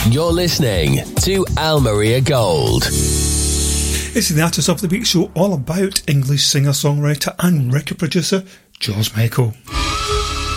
You're listening to Almeria Gold. It's the Artist of the Week show all about English singer-songwriter and record producer George Michael.